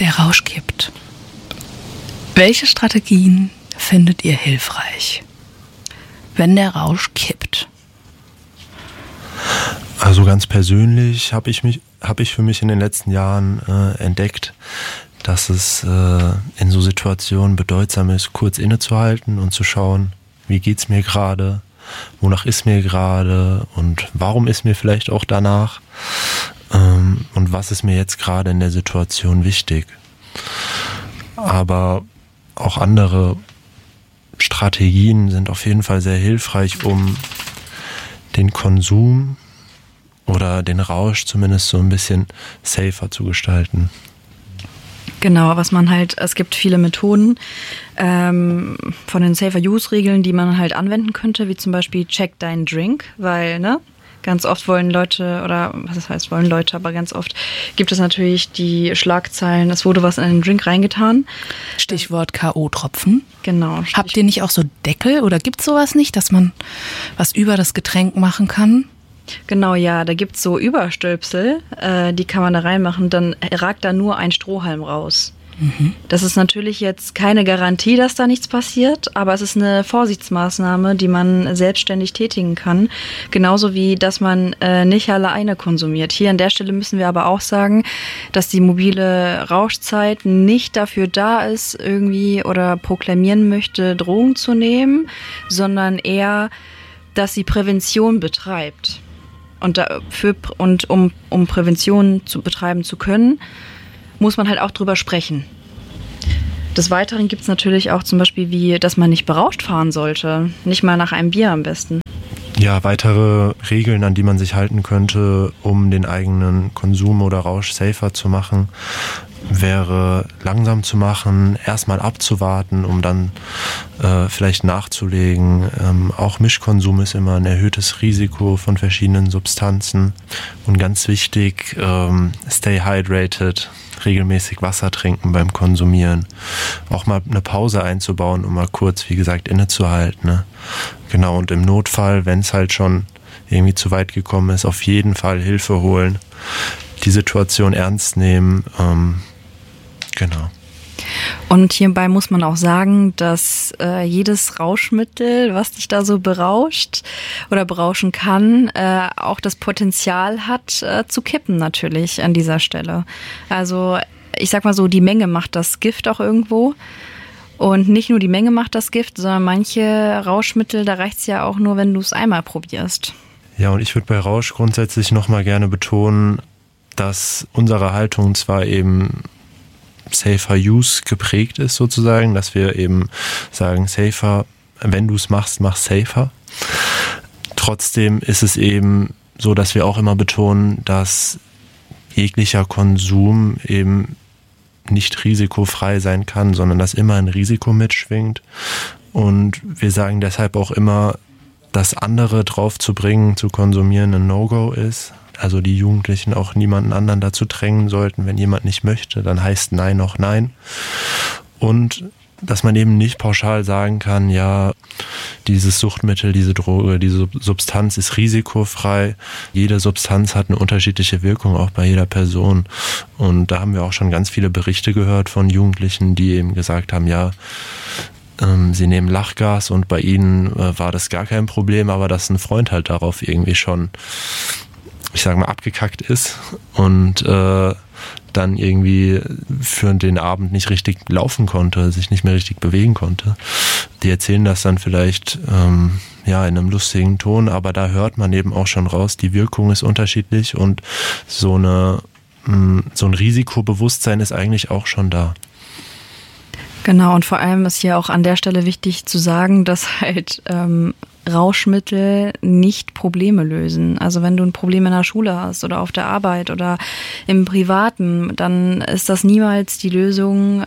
der Rausch kippt. Welche Strategien findet ihr hilfreich, wenn der Rausch kippt? Also ganz persönlich habe ich für mich in den letzten Jahren entdeckt, dass es in so Situationen bedeutsam ist, kurz innezuhalten und zu schauen, wie geht's mir gerade, wonach ist mir gerade und warum ist mir vielleicht auch danach und was ist mir jetzt gerade in der Situation wichtig. Aber auch andere Strategien sind auf jeden Fall sehr hilfreich, um den Konsum oder den Rausch zumindest so ein bisschen safer zu gestalten. Genau, es gibt viele Methoden von den Safer-Use-Regeln, die man halt anwenden könnte, wie zum Beispiel check deinen Drink, weil, ganz oft wollen Leute, oder was heißt wollen Leute, aber ganz oft gibt es natürlich die Schlagzeilen, es wurde was in den Drink reingetan. Stichwort K.O.-Tropfen. Genau. Habt ihr nicht auch so Deckel oder gibt's sowas nicht, dass man was über das Getränk machen kann? Genau, ja, da gibt's so Überstülpsel, die kann man da reinmachen, dann ragt da nur ein Strohhalm raus. Mhm. Das ist natürlich jetzt keine Garantie, dass da nichts passiert, aber es ist eine Vorsichtsmaßnahme, die man selbstständig tätigen kann. Genauso wie, dass man nicht alleine konsumiert. Hier an der Stelle müssen wir aber auch sagen, dass die mobile Rauschzeit nicht dafür da ist, irgendwie oder proklamieren möchte, Drogen zu nehmen, sondern eher, dass sie Prävention betreibt. Und um Prävention betreiben zu können, muss man halt auch drüber sprechen. Des Weiteren gibt es natürlich auch zum Beispiel, dass man nicht berauscht fahren sollte. Nicht mal nach einem Bier am besten. Ja, weitere Regeln, an die man sich halten könnte, um den eigenen Konsum oder Rausch safer zu machen, wäre langsam zu machen, erstmal abzuwarten, um dann vielleicht nachzulegen. Auch Mischkonsum ist immer ein erhöhtes Risiko von verschiedenen Substanzen. Und ganz wichtig, stay hydrated, regelmäßig Wasser trinken beim Konsumieren. Auch mal eine Pause einzubauen, um mal kurz, wie gesagt, innezuhalten. Ne? Genau, und im Notfall, wenn es halt schon irgendwie zu weit gekommen ist, auf jeden Fall Hilfe holen, die Situation ernst nehmen. Genau. Und hierbei muss man auch sagen, dass jedes Rauschmittel, was dich da so berauscht oder berauschen kann, auch das Potenzial hat, zu kippen natürlich an dieser Stelle. Also ich sag mal so, die Menge macht das Gift auch irgendwo. Und nicht nur die Menge macht das Gift, sondern manche Rauschmittel, da reicht's ja auch nur, wenn du es einmal probierst. Ja, und ich würde bei Rausch grundsätzlich nochmal gerne betonen, dass unsere Haltung zwar eben Safer Use geprägt ist sozusagen, dass wir eben sagen, safer, wenn du es machst, mach safer. Trotzdem ist es eben so, dass wir auch immer betonen, dass jeglicher Konsum eben nicht risikofrei sein kann, sondern dass immer ein Risiko mitschwingt. Und wir sagen deshalb auch immer, dass andere drauf zu bringen, zu konsumieren, ein No-Go ist. Also die Jugendlichen auch niemanden anderen dazu drängen sollten. Wenn jemand nicht möchte, dann heißt Nein auch Nein. Und dass man eben nicht pauschal sagen kann, ja, dieses Suchtmittel, diese Droge, diese Substanz ist risikofrei. Jede Substanz hat eine unterschiedliche Wirkung, auch bei jeder Person. Und da haben wir auch schon ganz viele Berichte gehört von Jugendlichen, die eben gesagt haben, ja, sie nehmen Lachgas und bei ihnen war das gar kein Problem, aber dass ein Freund halt darauf irgendwie schon, ich sage mal, abgekackt ist und dann irgendwie für den Abend nicht richtig laufen konnte, sich nicht mehr richtig bewegen konnte. Die erzählen das dann vielleicht in einem lustigen Ton, aber da hört man eben auch schon raus, die Wirkung ist unterschiedlich und so ein Risikobewusstsein ist eigentlich auch schon da. Genau, und vor allem ist hier auch an der Stelle wichtig zu sagen, dass halt Rauschmittel nicht Probleme lösen. Also wenn du ein Problem in der Schule hast oder auf der Arbeit oder im Privaten, dann ist das niemals die Lösung,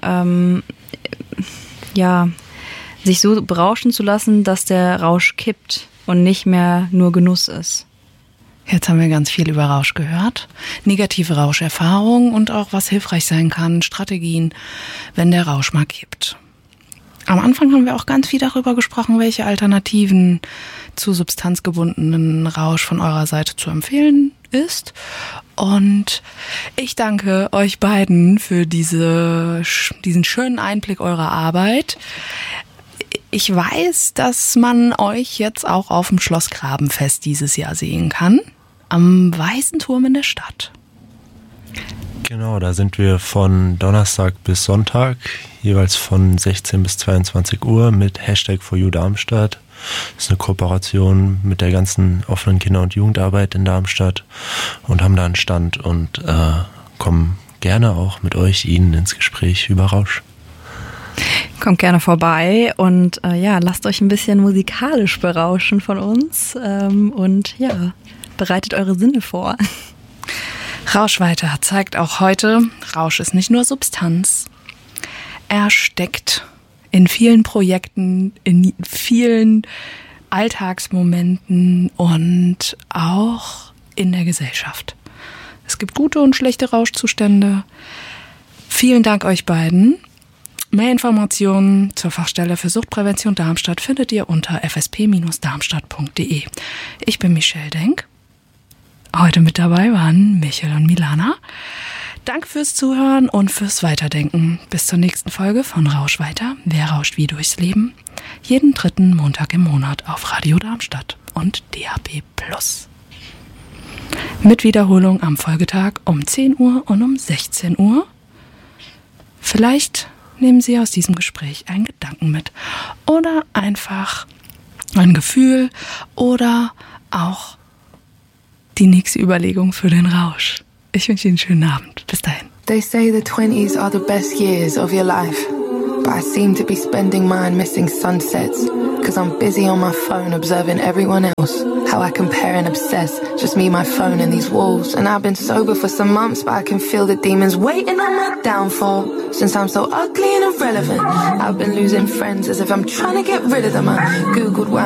sich so berauschen zu lassen, dass der Rausch kippt und nicht mehr nur Genuss ist. Jetzt haben wir ganz viel über Rausch gehört, negative Rauscherfahrungen und auch was hilfreich sein kann, Strategien, wenn der Rausch mal kippt. Am Anfang haben wir auch ganz viel darüber gesprochen, welche Alternativen zu substanzgebundenen Rausch von eurer Seite zu empfehlen ist. Und ich danke euch beiden für diesen schönen Einblick eurer Arbeit. Ich weiß, dass man euch jetzt auch auf dem Schlossgrabenfest dieses Jahr sehen kann, am Weißen Turm in der Stadt. Genau, da sind wir von Donnerstag bis Sonntag, jeweils von 16 bis 22 Uhr mit #4YouDarmstadt. Das ist eine Kooperation mit der ganzen offenen Kinder- und Jugendarbeit in Darmstadt und haben da einen Stand und kommen gerne auch mit Ihnen ins Gespräch über Rausch. Kommt gerne vorbei und lasst euch ein bisschen musikalisch berauschen von uns und bereitet eure Sinne vor. Rausch weiter zeigt auch heute, Rausch ist nicht nur Substanz. Er steckt in vielen Projekten, in vielen Alltagsmomenten und auch in der Gesellschaft. Es gibt gute und schlechte Rauschzustände. Vielen Dank euch beiden. Mehr Informationen zur Fachstelle für Suchtprävention Darmstadt findet ihr unter fsp-darmstadt.de. Ich bin Michelle Denk. Heute mit dabei waren Michael und Milana. Danke fürs Zuhören und fürs Weiterdenken. Bis zur nächsten Folge von Rausch weiter. Wer rauscht wie durchs Leben? Jeden 3. Montag im Monat auf Radio Darmstadt und DAB+. Mit Wiederholung am Folgetag um 10 Uhr und um 16 Uhr. Vielleicht nehmen Sie aus diesem Gespräch einen Gedanken mit oder einfach ein Gefühl oder auch die nächste Überlegung für den Rausch. Ich wünsche Ihnen einen schönen Abend. Bis dahin. They say the 20s are the best years of your life, but I seem to be spending mine missing sunsets, cause I'm busy on my phone observing everyone else, how I compare and obsess, just me, my phone and these walls. And I've been sober for some months, but I can feel the demons waiting on my downfall, since I'm so ugly and irrelevant. I've been losing friends as if I'm trying to get rid of them. I googled where